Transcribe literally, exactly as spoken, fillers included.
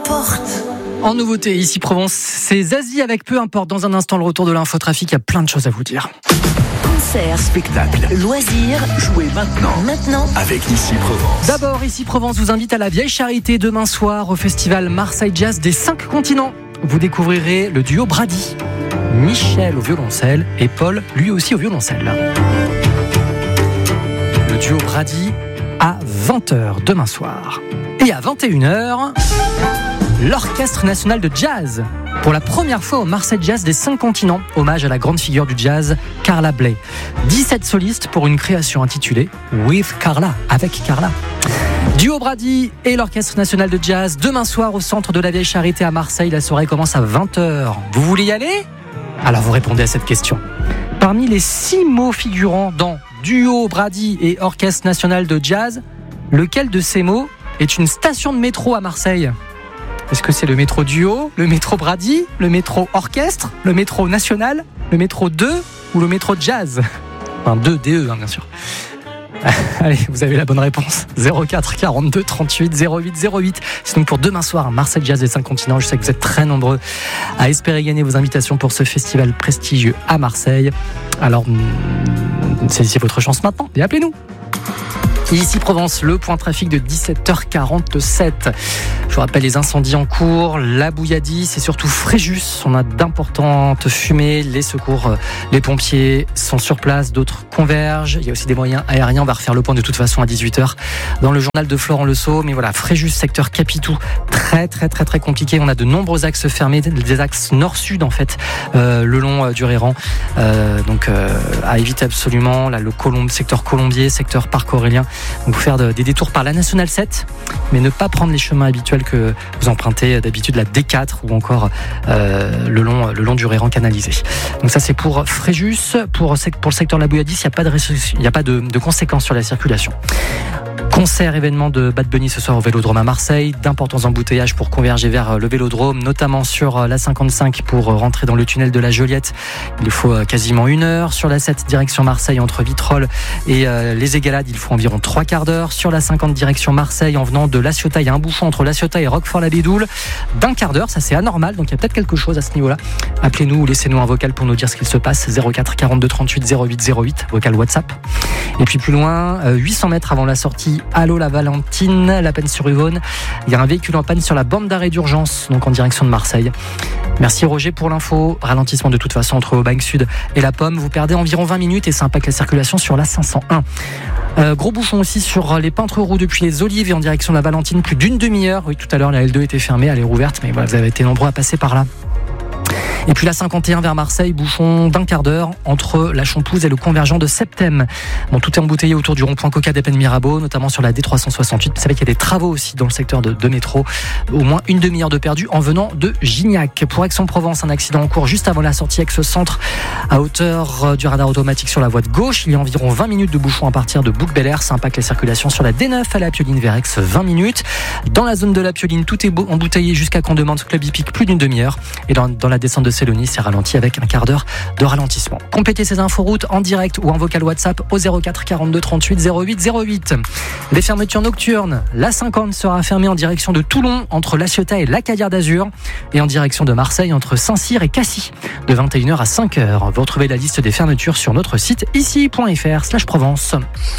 importe. En nouveauté, ici Provence, c'est Zazie avec Peu importe. Dans un instant, le retour de l'infotrafic, il y a plein de choses à vous dire. Concert, spectacle, loisirs, jouez maintenant. Maintenant, avec Ici Provence. D'abord, Ici Provence vous invite à la Vieille Charité demain soir au festival Marseille Jazz des cinq continents. Vous découvrirez le duo Brady, Michel au violoncelle et Paul, lui aussi au violoncelle. Le duo Brady à vingt heures demain soir. Et à vingt et une heures, l'Orchestre National de Jazz. Pour la première fois au Marseille Jazz des cinq continents, hommage à la grande figure du jazz, Carla Bley. dix-sept solistes pour une création intitulée With Carla, avec Carla. Duo Brady et l'Orchestre National de Jazz, demain soir au centre de la Vieille Charité à Marseille. La soirée commence à vingt heures. Vous voulez y aller ? Alors vous répondez à cette question. Parmi les six mots figurant dans Duo Brady et Orchestre National de Jazz, lequel de ces mots est une station de métro à Marseille ? Est-ce que c'est le métro Duo, le métro Brady, le métro Orchestre, le métro National, le métro deux ou le métro Jazz ? Enfin deux, D E hein, bien sûr. Allez, vous avez la bonne réponse. zéro quatre quarante-deux trente-huit zéro huit zéro huit. C'est donc pour demain soir, Marseille Jazz des cinq continents. Je sais que vous êtes très nombreux à espérer gagner vos invitations pour ce festival prestigieux à Marseille. Alors, saisissez votre chance maintenant et appelez-nous. Ici Provence, le point trafic de dix-sept heures quarante-sept. Je vous rappelle les incendies en cours, la Bouilladie, c'est surtout Fréjus. On a d'importantes fumées, les secours, les pompiers sont sur place, d'autres convergent. Il y a aussi des moyens aériens, on va refaire le point de toute façon à dix-huit heures dans le journal de Florent Le Sceau. Mais voilà, Fréjus, secteur Capitou, très très très très compliqué. On a de nombreux axes fermés, des axes nord-sud en fait, euh, le long euh, du Réran. Euh, donc euh, à éviter absolument, là, le Colombe, secteur Colombier, secteur Parc Aurélien. Donc faire de, des détours par la Nationale sept, mais ne pas prendre les chemins habituels que vous empruntez d'habitude, la D quatre ou encore euh, le, long, le long du Réran canalisé. Donc ça c'est pour Fréjus. Pour, pour le secteur de la Bouilladie, il n'y a pas, de, il n'y a pas de, de conséquences sur la circulation. Concert, événement de Bad Bunny ce soir au Vélodrome à Marseille. D'importants embouteillages pour converger vers le Vélodrome, notamment sur la cinquante-cinq pour rentrer dans le tunnel de la Joliette. Il faut quasiment une heure. Sur la sept, direction Marseille, entre Vitrolles et euh, les Égalades, il faut environ trois quarts d'heure. Sur la cinquante, direction Marseille, en venant de La Ciotat, il y a un bouchon entre La Ciotat et Roquefort-la-Bédoule d'un quart d'heure. Ça, c'est anormal, donc il y a peut-être quelque chose à ce niveau-là. Appelez-nous ou laissez-nous un vocal pour nous dire ce qu'il se passe. zéro quatre quarante-deux trente-huit zéro huit zéro huit, vocal WhatsApp. Et puis plus loin, euh, huit cents mètres avant la sortie, Allô la Valentine, La Penne-sur-Yvonne. Il y a un véhicule en panne sur la bande d'arrêt d'urgence, donc en direction de Marseille. Merci Roger pour l'info. Ralentissement de toute façon entre Aubagne Sud et La Pomme. Vous perdez environ vingt minutes et ça impacte la circulation sur la cinq cent un. Euh, gros bouchon aussi sur les Peintres Roux depuis les Olives et en direction de la Valentine. Plus d'une demi-heure. Oui, tout à l'heure, la L deux était fermée, elle est rouverte, mais voilà, vous avez été nombreux à passer par là. Et puis la cinquante et un vers Marseille, bouchon d'un quart d'heure entre la Champouse et le convergent de Septem. Bon, tout est embouteillé autour du rond-point Coca des Pennes Mirabeau, notamment sur la D trois cent soixante-huit. Vous savez qu'il y a des travaux aussi dans le secteur de, de métro. Au moins une demi-heure de perdu en venant de Gignac. Pour Aix-en-Provence, un accident en cours juste avant la sortie Aix-Centre à hauteur du radar automatique sur la voie de gauche. Il y a environ vingt minutes de bouchon à partir de Bouc-Bel-Air. Ça impacte la circulation sur la D neuf à la Pioline vers Aix, vingt minutes. Dans la zone de la Pioline, tout est embouteillé jusqu'à Condemande, Club Hippique, plus d'une demi-heure. Et dans, dans la descente de Sélonie, c'est ralenti avec un quart d'heure de ralentissement. Complétez ces inforoutes en direct ou en vocal WhatsApp au zéro quatre quarante-deux trente-huit zéro huit zéro huit. Les fermetures nocturnes, la cinquante sera fermée en direction de Toulon entre La Ciotat et la Cadière d'Azur et en direction de Marseille entre Saint-Cyr et Cassis de vingt et une heures à cinq heures. Vous retrouvez la liste des fermetures sur notre site ici point f r slash Provence.